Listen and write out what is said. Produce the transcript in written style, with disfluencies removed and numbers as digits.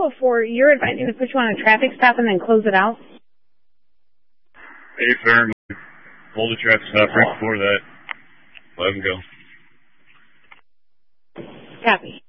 204, you're advising to put you on a traffic stop and then close it out? Hey, Fern. Hold the traffic stop right before that. Let him go. Copy.